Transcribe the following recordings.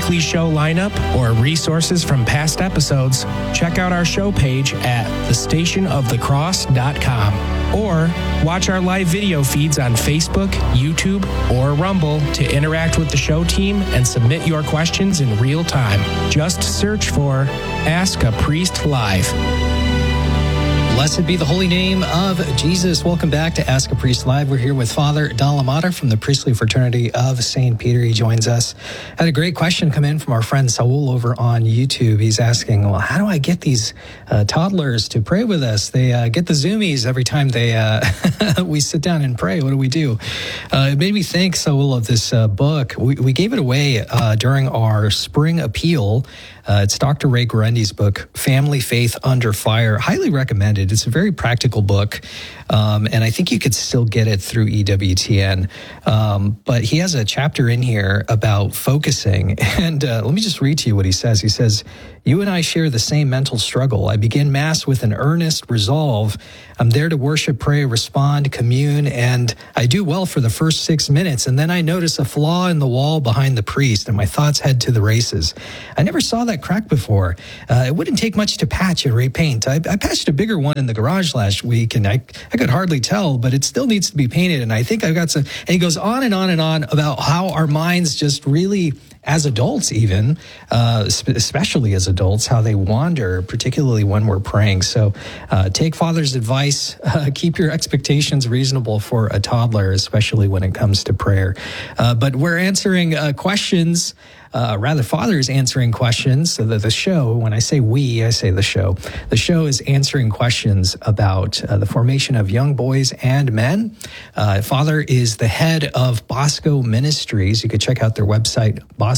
weekly show lineup or resources from past episodes, check out our show page at thestationofthecross.com or watch our live video feeds on Facebook, YouTube, or Rumble to interact with the show team and submit your questions in real time. Just search for Ask a Priest Live. Blessed be the holy name of Jesus. Welcome back to Ask a Priest Live. We're here with Father Dalamata from the Priestly Fraternity of St. Peter. He joins us. Had a great question come in from our friend Saul over on YouTube. He's asking, well, how do I get these toddlers to pray with us? They get the zoomies every time we sit down and pray. What do we do? It made me think, Saul, of this book. We gave it away during our spring appeal. It's Dr. Ray Guarendi's book, Family Faith Under Fire. Highly recommended. It's a very practical book, and I think you could still get it through EWTN. But he has a chapter in here about focusing, and let me just read to you what he says. He says, "You and I share the same mental struggle. I begin Mass with an earnest resolve. I'm there to worship, pray, respond, commune, and I do well for the first 6 minutes, and then I notice a flaw in the wall behind the priest, and my thoughts head to the races. I never saw that crack before. It wouldn't take much to patch and repaint. I patched a bigger one in the garage last week, and I could hardly tell, but it still needs to be painted, and I think I've got some..." And he goes on and on and on about how our minds just really, as adults even, especially as adults, how they wander, particularly when we're praying. So take Father's advice. Keep your expectations reasonable for a toddler, especially when it comes to prayer. But we're answering questions. Father is answering questions. So that the show, when I say we, I say the show. The show is answering questions about the formation of young boys and men. Father is the head of Bosco Ministries. You can check out their website,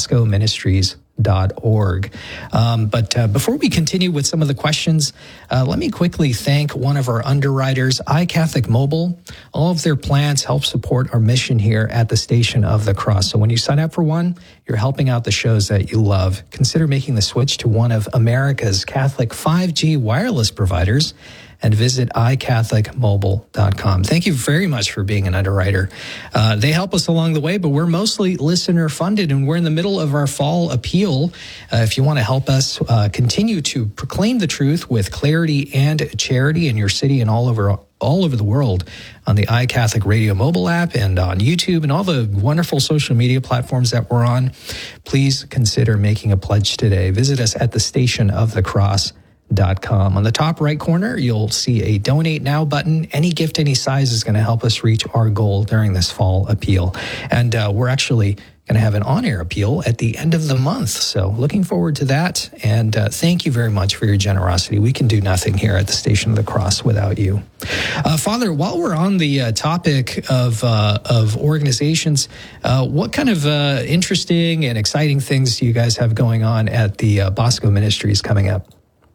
boscoministries.org. But before we continue with some of the questions, let me quickly thank one of our underwriters, iCatholic Mobile. All of their plans help support our mission here at the Station of the Cross. So when you sign up for one, you're helping out the shows that you love. Consider making the switch to one of America's Catholic 5G wireless providers and visit iCatholicMobile.com. Thank you very much for being an underwriter. They help us along the way, but we're mostly listener funded, and we're in the middle of our fall appeal. If you want to help us continue to proclaim the truth with clarity and charity in your city and all over the world on the iCatholic Radio mobile app and on YouTube and all the wonderful social media platforms that we're on, please consider making a pledge today. Visit us at thestationofthecross.com. On the top right corner, you'll see a Donate Now button. Any gift, any size is going to help us reach our goal during this fall appeal. And we're actually going to have an on-air appeal at the end of the month. So looking forward to that. And thank you very much for your generosity. We can do nothing here at the Station of the Cross without you. Father, while we're on the topic of organizations, what kind of interesting and exciting things do you guys have going on at the Bosco Ministries coming up?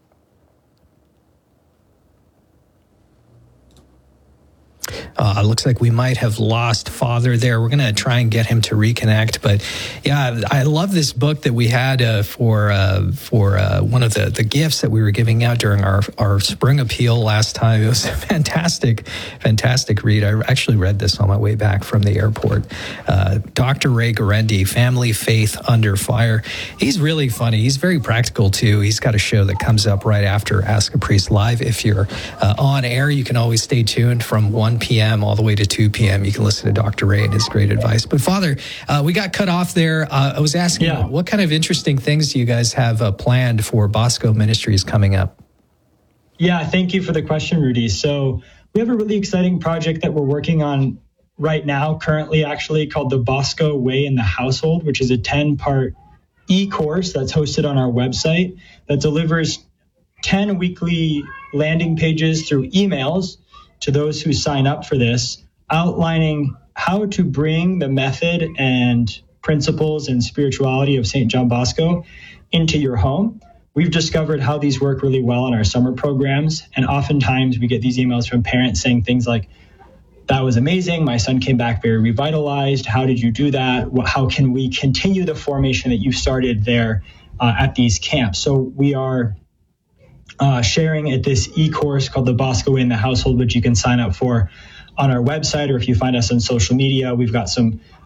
Looks like we might have lost Father there. We're going to try and get him to reconnect. But yeah, I love this book that we had for one of the gifts that we were giving out during our spring appeal last time. It was a fantastic read. I actually read this on my way back from the airport. Dr. Ray Guarendi, Family Faith Under Fire. He's really funny. He's very practical too. He's got a show that comes up right after Ask a Priest Live. If you're on air, you can always stay tuned from 1 p.m. all the way to 2 p.m. You can listen to Dr. Ray and his great advice. But Father, we got cut off there. I was asking, what kind of interesting things do you guys have planned for Bosco Ministries coming up? Yeah, thank you for the question, Rudy. So we have a really exciting project that we're working on right now, currently actually, called the Bosco Way in the Household, which is a 10-part e-course that's hosted on our website that delivers 10 weekly landing pages through emails to those who sign up for this, outlining how to bring the method and principles and spirituality of St. John Bosco into your home. We've discovered how these work really well in our summer programs, and oftentimes we get these emails from parents saying things like, "That was amazing. My son came back very revitalized. How did you do that? How can we continue the formation that you started there at these camps?" So we are sharing at this e-course called the Bosco Way in the Household, which you can sign up for on our website, or if you find us on social media, we've got some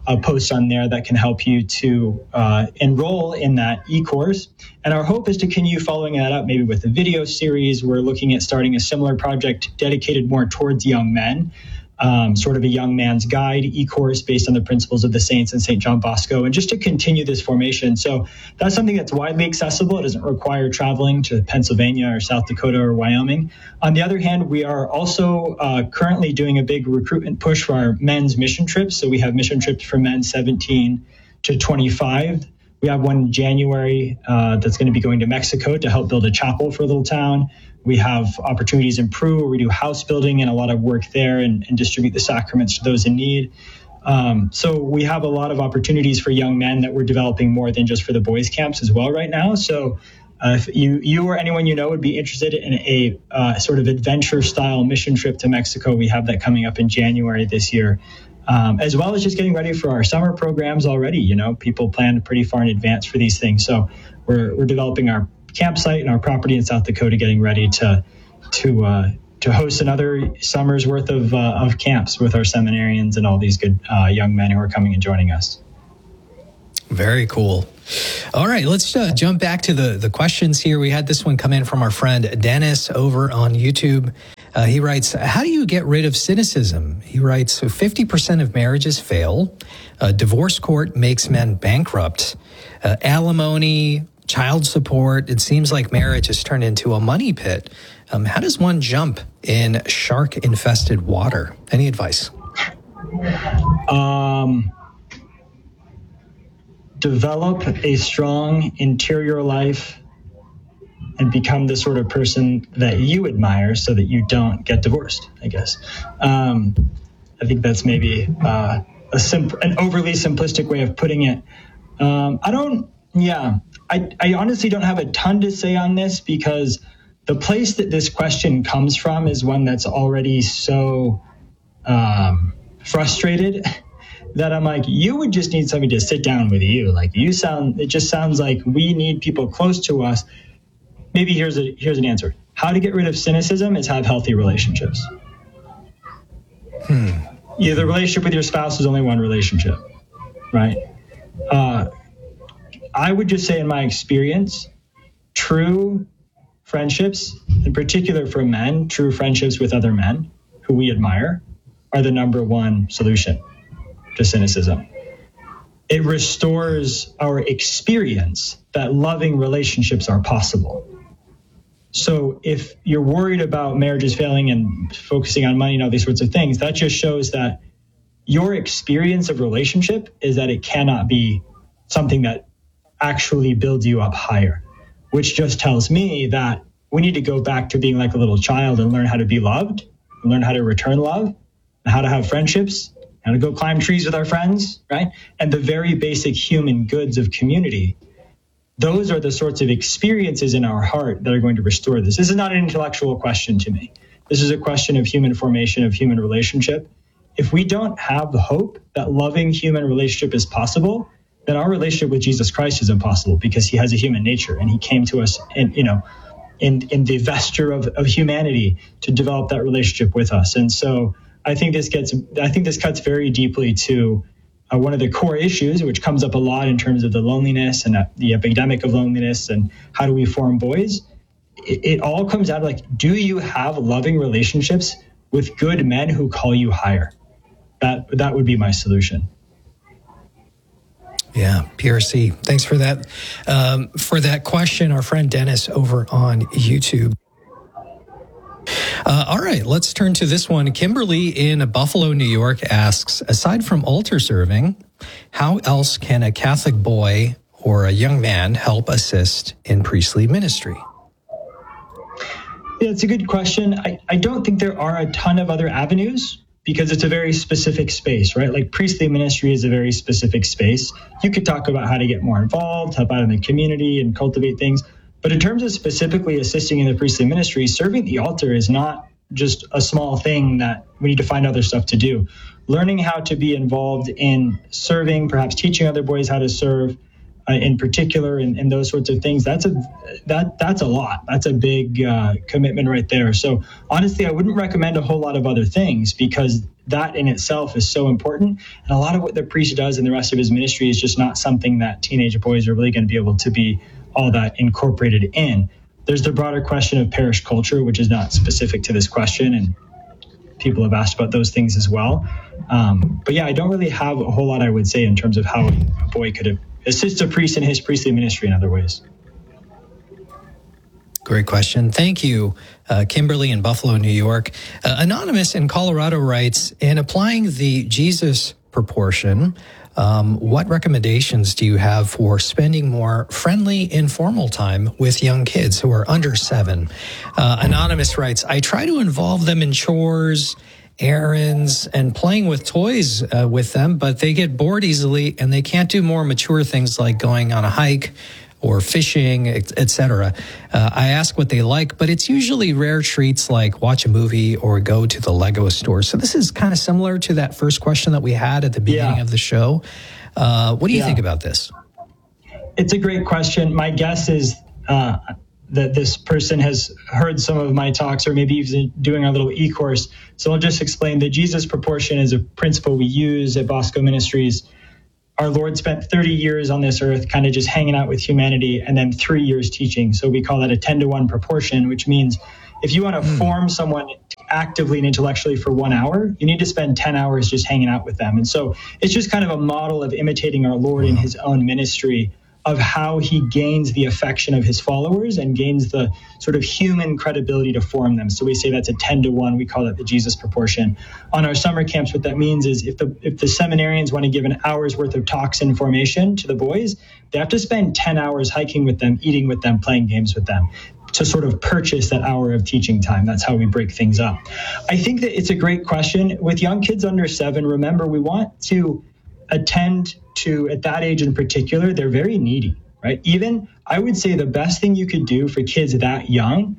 posts on there that can help you to enroll in that e-course. And our hope is to continue following that up, maybe with a video series. We're looking at starting a similar project dedicated more towards young men, sort of a young man's guide e-course based on the principles of the saints and St. John Bosco, and just to continue this formation. So that's something that's widely accessible. It doesn't require traveling to Pennsylvania or South Dakota or Wyoming. On the other hand, we are also currently doing a big recruitment push for our men's mission trips. So we have mission trips for men 17 to 25. We have one in January that's going to be going to Mexico to help build a chapel for a little town. We have opportunities in Peru where we do house building and a lot of work there and distribute the sacraments to those in need. So we have a lot of opportunities for young men that we're developing more than just for the boys' camps as well right now. So if you or anyone you know would be interested in a sort of adventure-style mission trip to Mexico, we have that coming up in January this year, as well as just getting ready for our summer programs already. You know, people plan pretty far in advance for these things. So we're developing our campsite and our property in South Dakota, getting ready to host another summer's worth of camps with our seminarians and all these good young men who are coming and joining us. Very cool. All right, let's jump back to the questions here. We had this one come in from our friend Dennis over on YouTube. He writes, how do you get rid of cynicism? He writes, 50% of marriages fail. Divorce court makes men bankrupt. Alimony, child support. It seems like marriage has turned into a money pit. How does one jump in shark-infested water? Any advice? Develop a strong interior life and become the sort of person that you admire so that you don't get divorced, I guess. I think that's maybe an overly simplistic way of putting it. I honestly don't have a ton to say on this, because the place that this question comes from is one that's already so frustrated that I'm like, you would just need somebody to sit down with you. Like, it just sounds like we need people close to us. Maybe here's an answer. How to get rid of cynicism is have healthy relationships. Yeah, the relationship with your spouse is only one relationship, right? I would just say, in my experience, true friendships, in particular for men, true friendships with other men who we admire, are the number one solution to cynicism. It restores our experience that loving relationships are possible. So if you're worried about marriages failing and focusing on money and all these sorts of things, that just shows that your experience of relationship is that it cannot be something that actually builds you up higher, which just tells me that we need to go back to being like a little child and learn how to be loved, and learn how to return love, and how to have friendships, how to go climb trees with our friends, right? And the very basic human goods of community. Those are the sorts of experiences in our heart that are going to restore this. This is not an intellectual question to me. This is a question of human formation, of human relationship. If we don't have the hope that loving human relationship is possible, then our relationship with Jesus Christ is impossible, because he has a human nature and he came to us in the vesture of humanity to develop that relationship with us. And so I think this cuts very deeply to one of the core issues, which comes up a lot in terms of the loneliness and the epidemic of loneliness and how do we form boys. It all comes out of, like, do you have loving relationships with good men who call you higher? That would be my solution. Yeah, PRC. Thanks for that. For that question, our friend Dennis over on YouTube. All right, let's turn to this one. Kimberly in Buffalo, New York asks, aside from altar serving, how else can a Catholic boy or a young man help assist in priestly ministry? Yeah, it's a good question. I don't think there are a ton of other avenues, because it's a very specific space, right? Like, priestly ministry is a very specific space. You could talk about how to get more involved, help out in the community and cultivate things. But in terms of specifically assisting in the priestly ministry, serving the altar is not just a small thing that we need to find other stuff to do. Learning how to be involved in serving, perhaps teaching other boys how to serve in particular, and those sorts of things, that's a lot. That's a big commitment right there. So honestly, I wouldn't recommend a whole lot of other things, because that in itself is so important. And a lot of what the priest does in the rest of his ministry is just not something that teenage boys are really going to be able to be all that incorporated in. There's the broader question of parish culture, which is not specific to this question, and people have asked about those things as well. But yeah, I don't really have a whole lot I would say in terms of how a boy could assist a priest in his priestly ministry in other ways. Great question. Thank you, Kimberly in Buffalo, New York. Anonymous in Colorado writes, in applying the Jesus proportion, what recommendations do you have for spending more friendly, informal time with young kids who are under 7? Anonymous writes, I try to involve them in chores, errands, and playing with toys with them, but they get bored easily and they can't do more mature things like going on a hike or fishing, etc. I ask what they like, but it's usually rare treats like watch a movie or go to the Lego store. So this is kind of similar to that first question that we had at the beginning of the show. What do you think about this? It's a great question. My guess is that this person has heard some of my talks or maybe even doing our little e-course. So I'll just explain. The Jesus proportion is a principle we use at Bosco Ministries. Our Lord spent 30 years on this earth kind of just hanging out with humanity and then 3 years teaching. So we call that a 10-to-1 proportion, which means if you want to form someone actively and intellectually for 1 hour, you need to spend 10 hours just hanging out with them. And so it's just kind of a model of imitating our Lord in his own ministry, of how he gains the affection of his followers and gains the sort of human credibility to form them. So we say that's a 10-to-1. We call that the Jesus proportion. On our summer camps, what that means is if the seminarians want to give an hour's worth of talks and formation to the boys, they have to spend 10 hours hiking with them, eating with them, playing games with them, to sort of purchase that hour of teaching time. That's how we break things up. I think that it's a great question. With young kids under 7, remember, we want to attend to, at that age in particular, they're very needy, right? Even, I would say the best thing you could do for kids that young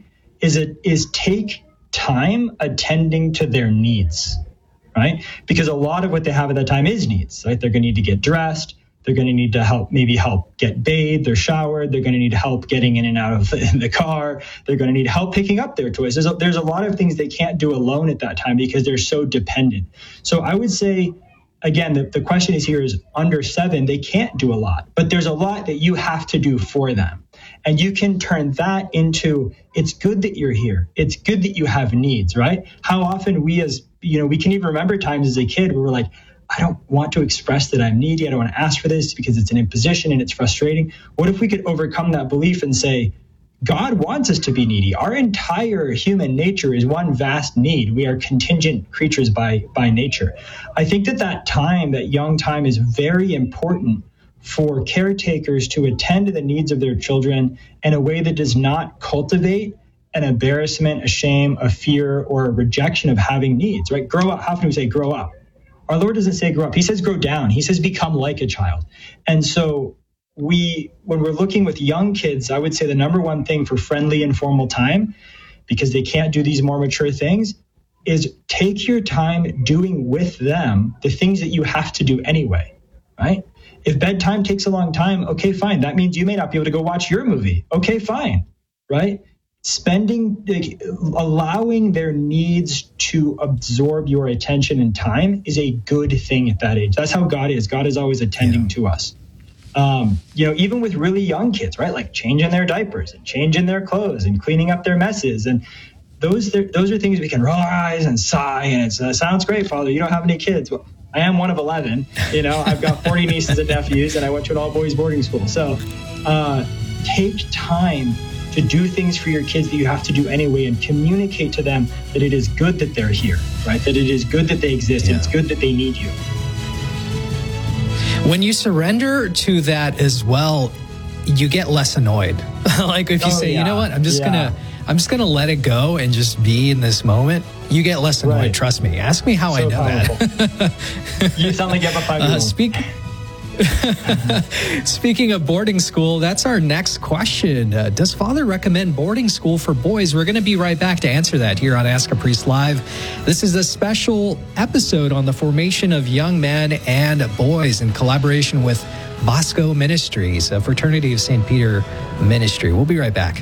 is take time attending to their needs, right? Because a lot of what they have at that time is needs, right? They're going to need to get dressed. They're going to need to help get bathed or showered. They're going to need help getting in and out of the car. They're going to need help picking up their toys. There's a lot of things they can't do alone at that time because they're so dependent. So I would say, again, the question is under 7, they can't do a lot, but there's a lot that you have to do for them. And you can turn that into, it's good that you're here. It's good that you have needs, right? How often we can even remember times as a kid where we're like, I don't want to express that I'm needy. I don't want to ask for this because it's an imposition and it's frustrating. What if we could overcome that belief and say, God wants us to be needy. Our entire human nature is one vast need. We are contingent creatures by nature. I think that young time is very important for caretakers to attend to the needs of their children in a way that does not cultivate an embarrassment, a shame, a fear, or a rejection of having needs, right? Grow up. How often do we say grow up? Our Lord doesn't say grow up. He says grow down. He says become like a child. And so when we're looking with young kids, I would say the number one thing for friendly, informal time, because they can't do these more mature things, is take your time doing with them the things that you have to do anyway, right? If bedtime takes a long time, okay, fine. That means you may not be able to go watch your movie. Okay, fine, right? Allowing their needs to absorb your attention and time is a good thing at that age. That's how God is. God is always attending to us. Even with really young kids, right? Like changing their diapers and changing their clothes and cleaning up their messes. And those are things we can roll our eyes and sigh. And it sounds great, Father. You don't have any kids. Well, I am one of 11. I've got 40 nieces and nephews, and I went to an all-boys boarding school. So take time to do things for your kids that you have to do anyway, and communicate to them that it is good that they're here, right? That it is good that they exist. Yeah. It's good that they need you. When you surrender to that as well, you get less annoyed. Like if you say, you know what, I'm just gonna let it go and just be in this moment. You get less annoyed. Right. Trust me. Ask me how I know powerful. That. You sound like you have a 5-year-old. Speaking of boarding school, that's our next question. Does Father recommend boarding school for boys? We're going to be right back to answer that here on Ask a Priest Live. This is a special episode on the formation of young men and boys in collaboration with Bosco Ministries, a Fraternity of St. Peter ministry. We'll be right back.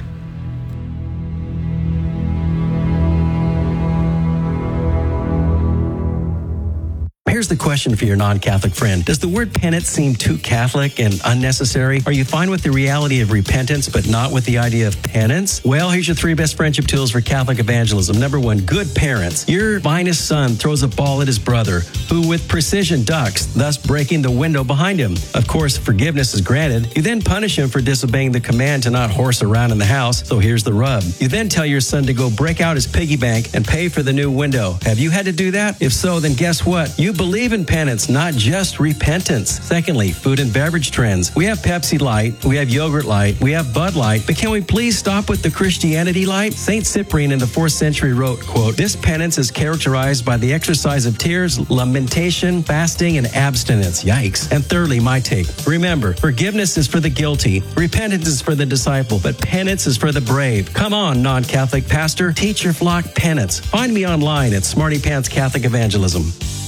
the question for your non-Catholic friend. Does the word penance seem too Catholic and unnecessary? Are you fine with the reality of repentance, but not with the idea of penance? Well, here's your 3 best friendship tools for Catholic evangelism. Number 1, good parents. Your finest son throws a ball at his brother, who with precision ducks, thus breaking the window behind him. Of course, forgiveness is granted. You then punish him for disobeying the command to not horse around in the house. So here's the rub. You then tell your son to go break out his piggy bank and pay for the new window. Have you had to do that? If so, then guess what? You believe in penance, not just repentance. Secondly, food and beverage trends. We have Pepsi Light, we have Yogurt Light, we have Bud Light, but can we please stop with the Christianity Light? St. Cyprian in the 4th century wrote, quote, "This penance is characterized by the exercise of tears, lamentation, fasting, and abstinence." Yikes. And thirdly, my take. Remember, forgiveness is for the guilty, repentance is for the disciple, but penance is for the brave. Come on, non-Catholic pastor, teach your flock penance. Find me online at Smarty Pants Catholic Evangelism.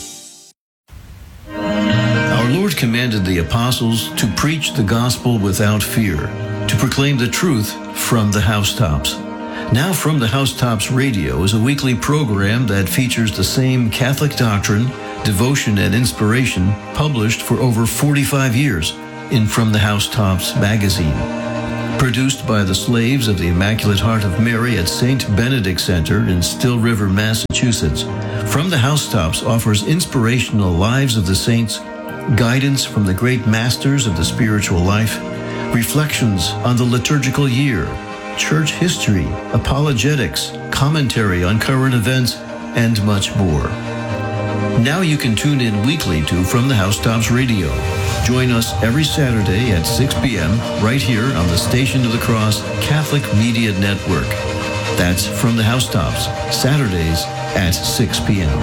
Our Lord commanded the apostles to preach the gospel without fear, to proclaim the truth from the housetops. Now From the Housetops Radio is a weekly program that features the same Catholic doctrine, devotion, and inspiration published for over 45 years in From the Housetops magazine. Produced by the Slaves of the Immaculate Heart of Mary at St. Benedict Center in Still River, Massachusetts, From the Housetops offers inspirational lives of the saints, guidance from the great masters of the spiritual life, reflections on the liturgical year, church history, apologetics, commentary on current events, and much more. Now you can tune in weekly to From the Housetops Radio. Join us every Saturday at 6 p.m. right here on the Station of the Cross Catholic Media Network. That's From the Housetops, Saturdays at 6 p.m.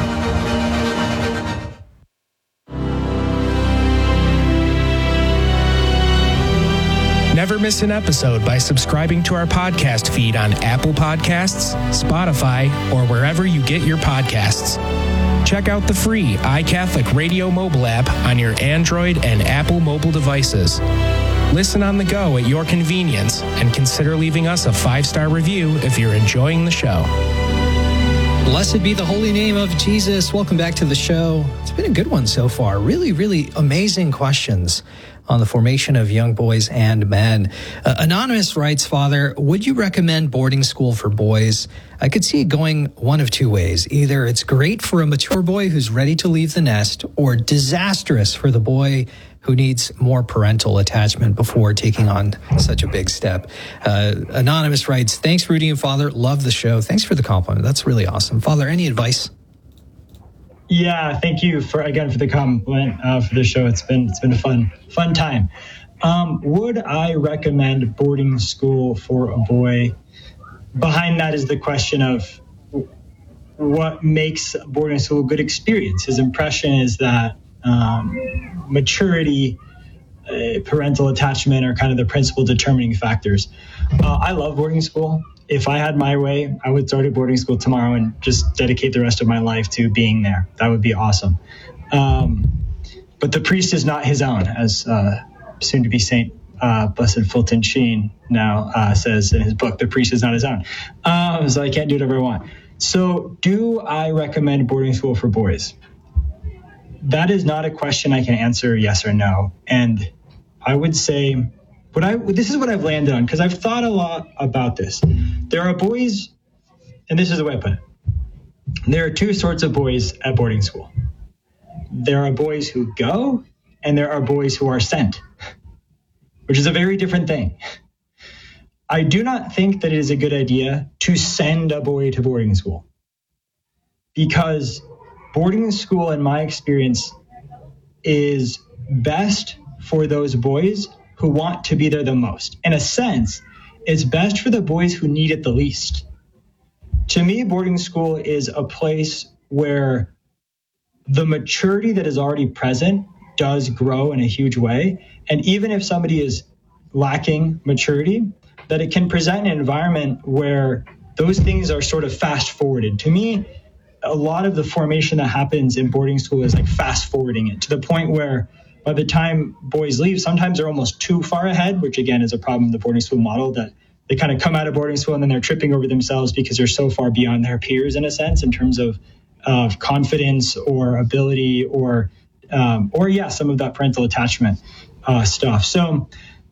Never miss an episode by subscribing to our podcast feed on Apple Podcasts, Spotify, or wherever you get your podcasts. Check out the free iCatholic Radio mobile app on your Android and Apple mobile devices. Listen on the go at your convenience and consider leaving us a 5-star review if you're enjoying the show. Blessed be the holy name of Jesus. Welcome back to the show. It's been a good one so far. Really, really amazing questions on the formation of young boys and men. Anonymous writes, Father, would you recommend boarding school for boys? I could see it going one of 2 ways. Either it's great for a mature boy who's ready to leave the nest, or disastrous for the boy who needs more parental attachment before taking on such a big step. Anonymous writes, thanks, Rudy and Father. Love the show. Thanks for the compliment. That's really awesome. Father, any advice? Yeah, thank you for the compliment for the show. It's been a fun time. Would I recommend boarding school for a boy? Behind that is the question of what makes boarding school a good experience. His impression is that maturity, parental attachment are kind of the principal determining factors. I love boarding school. If I had my way, I would start at boarding school tomorrow and just dedicate the rest of my life to being there. That would be awesome. But the priest is not his own, as soon to be Saint Blessed Fulton Sheen now says in his book. The priest is not his own. So I can't do whatever I want. So do I recommend boarding school for boys? That is not a question I can answer yes or no. And I would say, this is what I've landed on, because I've thought a lot about this. There are boys, and this is the way I put it. There are 2 sorts of boys at boarding school. There are boys who go, and there are boys who are sent, which is a very different thing. I do not think that it is a good idea to send a boy to boarding school, because boarding school, in my experience, is best for those boys who want to be there the most. In a sense, it's best for the boys who need it the least. To me, boarding school is a place where the maturity that is already present does grow in a huge way. And even if somebody is lacking maturity, that it can present an environment where those things are sort of fast forwarded. To me, a lot of the formation that happens in boarding school is like fast forwarding it to the point where by the time boys leave, sometimes they're almost too far ahead, which again is a problem in the boarding school model, that they kind of come out of boarding school and then they're tripping over themselves because they're so far beyond their peers in a sense in terms of of confidence or ability or some of that parental attachment stuff. So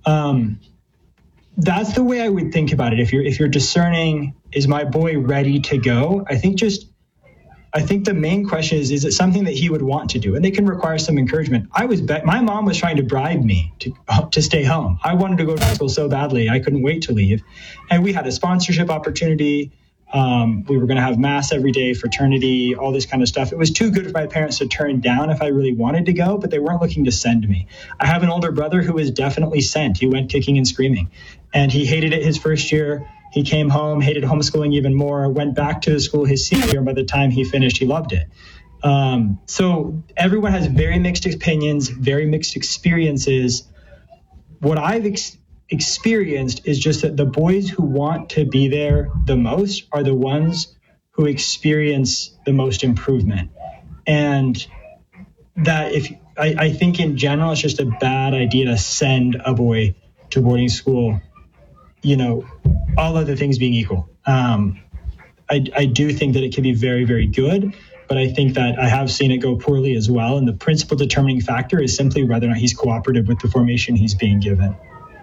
that's the way I would think about it. If you're discerning, is my boy ready to go? I think the main question is it something that he would want to do? And they can require some encouragement. My mom was trying to bribe me to stay home. I wanted to go to school so badly. I couldn't wait to leave. And we had a sponsorship opportunity. We were going to have mass every day, fraternity, all this kind of stuff. It was too good for my parents to turn down if I really wanted to go, but they weren't looking to send me. I have an older brother who was definitely sent. He went kicking and screaming, and he hated it his first year. He came home, hated homeschooling even more, went back to the school his senior year, and by the time he finished, he loved it. So everyone has very mixed opinions, very mixed experiences. What I've experienced is just that the boys who want to be there the most are the ones who experience the most improvement. And that I think in general, it's just a bad idea to send a boy to boarding school, all other things being equal. I do think that it can be very, very good, but I think that I have seen it go poorly as well. And the principal determining factor is simply whether or not he's cooperative with the formation he's being given.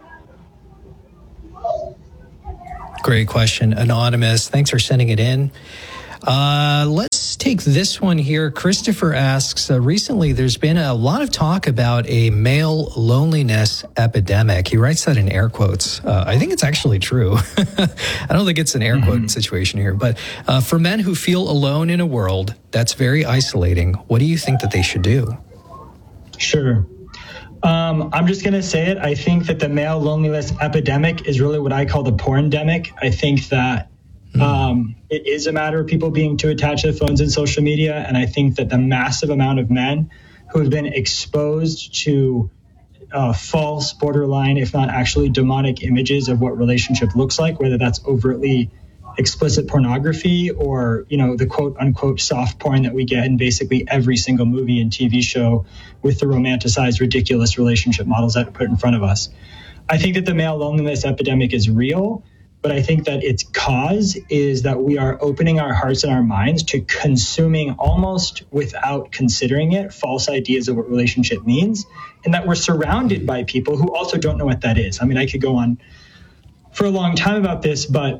Great question, Anonymous. Thanks for sending it in. Let's take this one here. Christopher asks, recently there's been a lot of talk about a male loneliness epidemic. He writes that in air quotes. I think it's actually true. I don't think it's an air quote situation here, but for men who feel alone in a world that's very isolating, what do you think that they should do? Sure. I'm just going to say it. I think that the male loneliness epidemic is really what I call the porn-demic. I think that it is a matter of people being too attached to phones and social media. And I think that the massive amount of men who have been exposed to false, borderline, if not actually demonic images of what relationship looks like, whether that's overtly explicit pornography or, the quote unquote soft porn that we get in basically every single movie and TV show with the romanticized, ridiculous relationship models that are put in front of us. I think that the male loneliness epidemic is real, but I think that its cause is that we are opening our hearts and our minds to consuming almost without considering it false ideas of what relationship means, and that we're surrounded by people who also don't know what that is. I mean, I could go on for a long time about this, but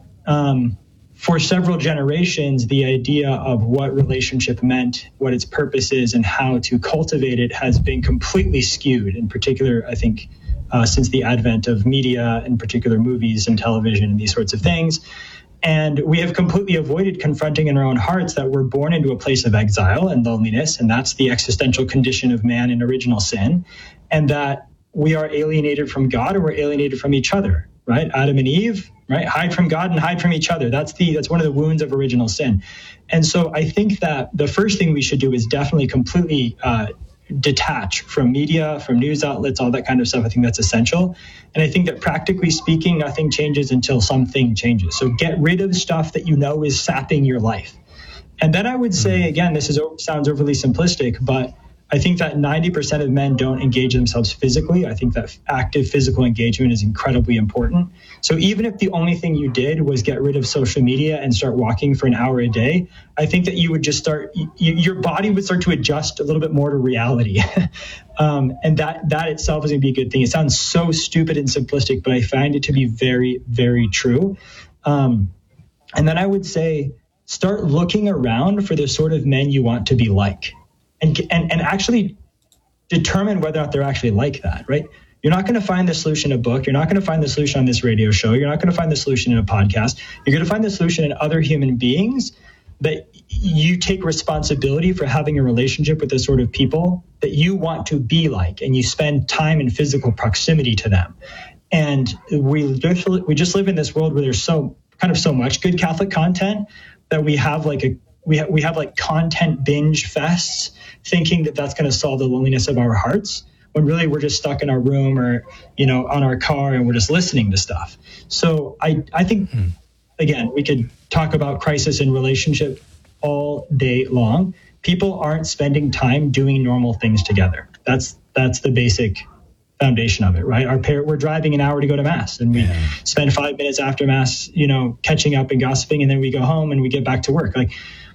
for several generations, the idea of what relationship meant, what its purpose is, and how to cultivate it has been completely skewed. In particular, I think, since the advent of media, in particular movies and television and these sorts of things. And we have completely avoided confronting in our own hearts that we're born into a place of exile and loneliness, and that's the existential condition of man in original sin, and that we are alienated from God and we're alienated from each other, right? Adam and Eve, right? Hide from God and hide from each other. That's one of the wounds of original sin. And so I think that the first thing we should do is definitely completely detach from media, from news outlets, all that kind of stuff. I think that's essential. And I think that practically speaking, nothing changes until something changes. So get rid of stuff that is sapping your life. And then I would say, again, this sounds overly simplistic, but I think that 90% of men don't engage themselves physically. I think that active physical engagement is incredibly important. So even if the only thing you did was get rid of social media and start walking for an hour a day, I think that you would just your body would start to adjust a little bit more to reality. And that itself is going to be a good thing. It sounds so stupid and simplistic, but I find it to be very, very true. And then I would say, start looking around for the sort of men you want to be like. And actually determine whether or not they're actually like that, right? You're not going to find the solution in a book. You're not going to find the solution on this radio show. You're not going to find the solution in a podcast. You're going to find the solution in other human beings, that you take responsibility for having a relationship with the sort of people that you want to be like, and you spend time in physical proximity to them. And we just live in this world where there's so much good Catholic content that we have we have content binge fests, thinking that that's going to solve the loneliness of our hearts, when really we're just stuck in our room or, on our car, and we're just listening to stuff. So I think, again, we could talk about crisis in relationship all day long. People aren't spending time doing normal things together. That's the basic foundation of it, right? We're driving an hour to go to mass, and we spend 5 minutes after mass, catching up and gossiping, and then we go home and we get back to work.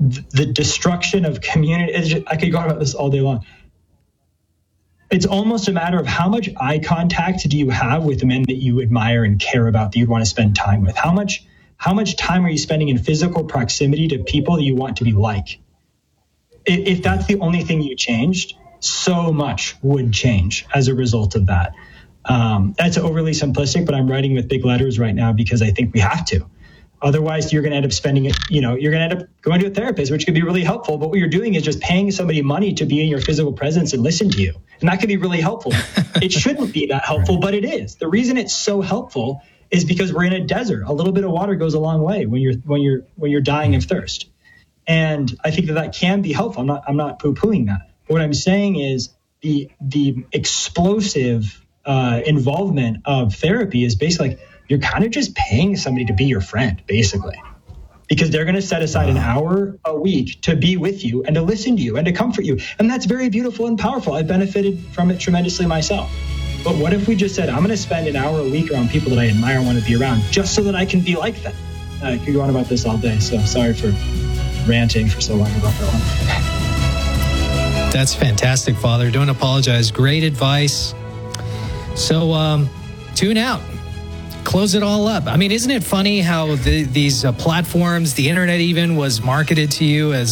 the destruction of community. I could go on about this all day long. It's almost a matter of how much eye contact do you have with men that you admire and care about, that you'd want to spend time with? How much time are you spending in physical proximity to people that you want to be like? If that's the only thing you changed, so much would change as a result of that. That's overly simplistic, but I'm writing with big letters right now because I think we have to. Otherwise, you're going to end up spending it, you're going to end up going to a therapist, which could be really helpful. But what you're doing is just paying somebody money to be in your physical presence and listen to you. And that could be really helpful. It shouldn't be that helpful, but it is. The reason it's so helpful is because we're in a desert. A little bit of water goes a long way when you're dying of thirst. And I think that can be helpful. I'm not poo-pooing that. What I'm saying is the explosive involvement of therapy is basically like, you're kind of just paying somebody to be your friend, basically, because they're going to set aside an hour a week to be with you and to listen to you and to comfort you. And that's very beautiful and powerful. I benefited from it tremendously myself. But what if we just said, I'm going to spend an hour a week around people that I admire and want to be around just so that I can be like them? I could go on about this all day. So sorry for ranting for so long about that one. That's fantastic, Father. Don't apologize. Great advice. So tune out. Close it all up. I mean, isn't it funny how these platforms, the internet even, was marketed to you as